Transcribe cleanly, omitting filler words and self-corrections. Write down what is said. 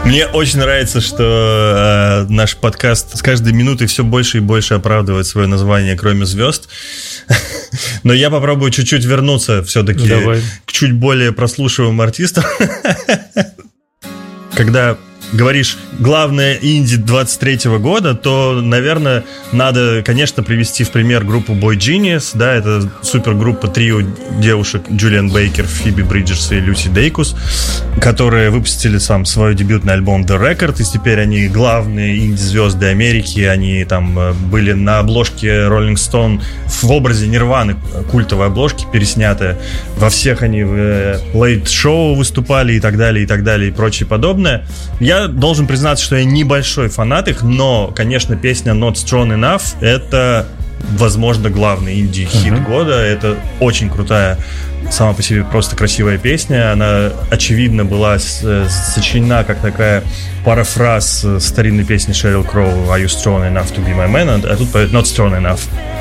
Мне очень нравится, что наш подкаст с каждой минутой все больше и больше оправдывает свое название «Кроме звезд». Но я попробую чуть-чуть вернуться все-таки к чуть более прослушиваемым артистам. Когда говоришь «главное инди 23-го года», то, наверное, надо, конечно, привести в пример группу Boy Genius. Да, это супергруппа трио девушек Джулиан Бейкер, Фиби Бриджерс и Люси Дейкус, которые выпустили сам свой дебютный альбом The Record, и теперь они главные инди-звезды Америки. Они там были на обложке Rolling Stone в образе Нирваны, культовой обложки, переснятая. Во всех они в Late Show выступали и так далее, и прочее подобное. Я должен признаться, что я небольшой фанат их, но, конечно, песня Not Strong Enough — это, возможно, главный инди-хит года. Это очень крутая, сама по себе просто красивая песня. Она, очевидно, была сочинена как такая парафраз старинной песни Шерил Кроу «Are you strong enough to be my man?» А тут поет «Not strong enough».